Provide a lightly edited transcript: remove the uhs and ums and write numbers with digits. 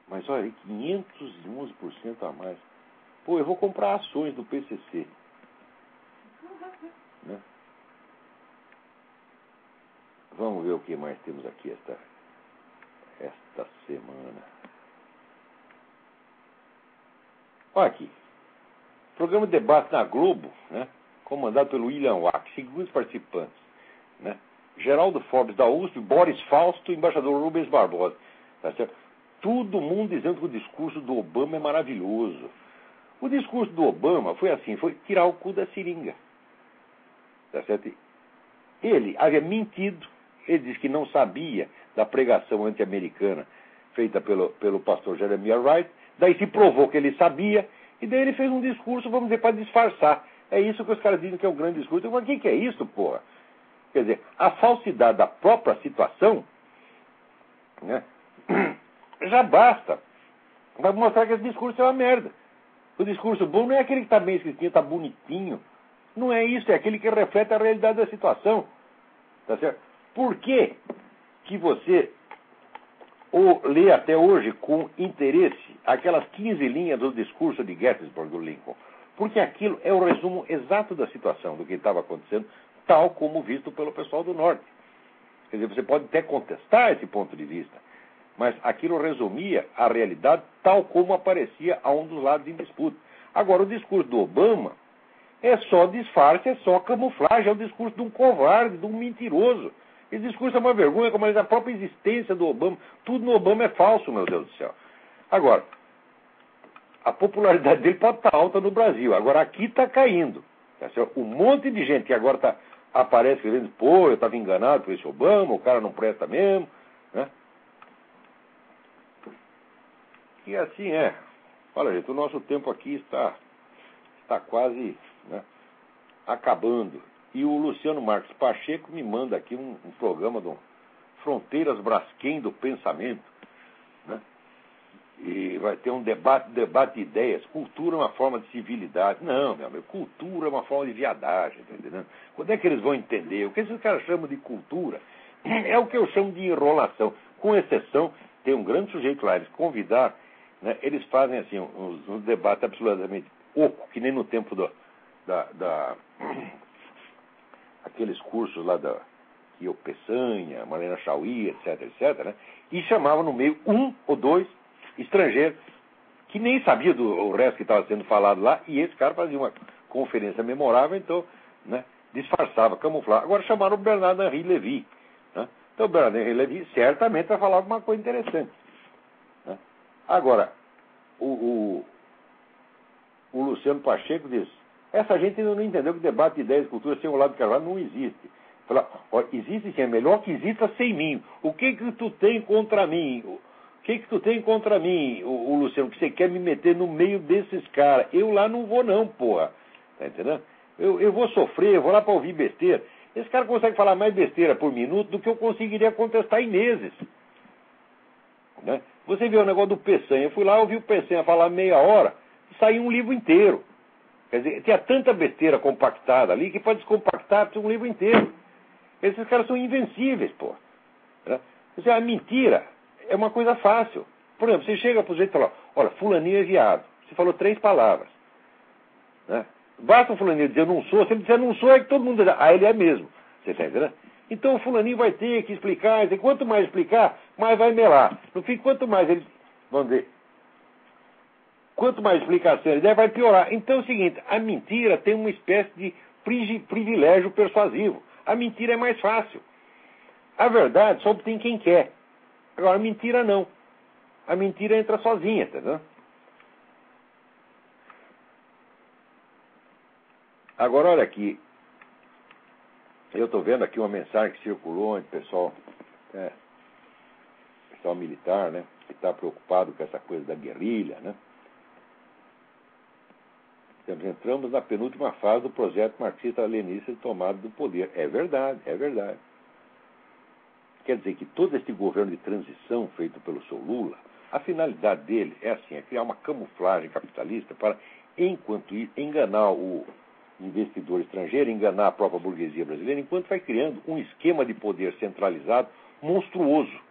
Mas olha, 511% a mais. Pô, eu vou comprar ações do PCC. Né? Vamos ver o que mais temos aqui esta semana. Olha aqui. Programa de debate na Globo, né? Comandado pelo William Wack. Segundo os participantes, né? Geraldo Forbes da USP, Boris Fausto, embaixador Rubens Barbosa. Tá certo? Todo mundo dizendo que o discurso do Obama é maravilhoso. O discurso do Obama foi assim, foi tirar o cu da seringa. Tá certo? Ele havia mentido, ele disse que não sabia da pregação anti-americana feita pelo pastor Jeremiah Wright, daí se provou que ele sabia, e daí ele fez um discurso, vamos dizer, para disfarçar. É isso que os caras dizem que é o grande discurso. Eu falo, o que é isso, porra? Quer dizer, a falsidade da própria situação, né, já basta para mostrar que esse discurso é uma merda. O discurso bom não é aquele que está bem escritinho, está bonitinho. Não é isso, é aquele que reflete a realidade da situação. Tá certo? Por que você lê até hoje com interesse aquelas 15 linhas do discurso de Gettysburg do Lincoln? Porque aquilo é o resumo exato da situação, do que estava acontecendo, tal como visto pelo pessoal do Norte. Quer dizer, você pode até contestar esse ponto de vista, mas aquilo resumia a realidade tal como aparecia a um dos lados em disputa. Agora, o discurso do Obama é só disfarce, é só camuflagem, é o discurso de um covarde, de um mentiroso. Esse discurso é uma vergonha, como a própria existência do Obama. Tudo no Obama é falso, meu Deus do céu. Agora, a popularidade dele pode estar alta no Brasil. Agora, aqui está caindo. Tá certo? Um monte de gente que agora aparece dizendo, pô, eu estava enganado por esse Obama, o cara não presta mesmo. Né? E assim é. Olha, gente, o nosso tempo aqui está quase, né, acabando. E o Luciano Marques Pacheco me manda aqui um programa do Fronteiras Braskem do Pensamento. Né? E vai ter um debate de ideias. Cultura é uma forma de civilidade. Não, meu amigo, cultura é uma forma de viadagem, tá entendendo? Quando é que eles vão entender? O que esses caras chamam de cultura é o que eu chamo de enrolação. Com exceção, tem um grande sujeito lá, eles convidaram, né, eles fazem assim, um debate absolutamente oco, que nem no tempo aqueles cursos lá que o Peçanha, Marlena Chauí, etc, né? E chamava no meio um ou dois estrangeiros que nem sabia o resto que estava sendo falado lá, e esse cara fazia uma conferência memorável, então, né, disfarçava, camuflava. Agora chamaram o Bernardo Henri Lévy. Né? Então o Bernardo Henri Lévy certamente vai falar alguma coisa interessante. Né? Agora, o Luciano Pacheco diz, essa gente ainda não entendeu que debate de ideias e cultura sem o lado de Carvalho não existe. Fala, ó, existe sim, é melhor que exista sem mim. O que tu tem contra mim? O que tu tem contra mim, o Luciano, que você quer me meter no meio desses caras? Eu lá não vou não, porra. Tá entendendo? Eu vou sofrer, eu vou lá para ouvir besteira. Esse cara consegue falar mais besteira por minuto do que eu conseguiria contestar em meses. Né? Você viu o negócio do Peçanha. Eu fui lá, ouvi o Peçanha falar meia hora, e saiu um livro inteiro. Quer dizer, tinha tanta besteira compactada ali que para descompactar precisa um livro inteiro. Esses caras são invencíveis, pô. Né? A mentira é uma coisa fácil. Por exemplo, você chega para o jeito e fala, olha, fulaninho é viado. Você falou 3 palavras. Né? Basta o fulaninho dizer não sou, se ele disser não sou, é que todo mundo diz, ele é mesmo. Você está entendendo? Então o fulaninho vai ter que explicar, e quanto mais explicar, mais vai melar. No fim, quanto mais ele, vamos dizer, quanto mais explicação ele der, vai piorar. Então é o seguinte, a mentira tem uma espécie de privilégio persuasivo. A mentira é mais fácil. A verdade só obtém quem quer. Agora, a mentira não. A mentira entra sozinha, entendeu? Agora, olha aqui. Eu estou vendo aqui uma mensagem que circulou entre pessoal militar, né? Que está preocupado com essa coisa da guerrilha, né? Entramos na penúltima fase do projeto marxista-leninista de tomada do poder. É verdade, é verdade. Quer dizer que todo esse governo de transição feito pelo seu Lula, a finalidade dele é assim, é criar uma camuflagem capitalista para, enquanto isso, enganar o investidor estrangeiro, enganar a própria burguesia brasileira, enquanto vai criando um esquema de poder centralizado monstruoso.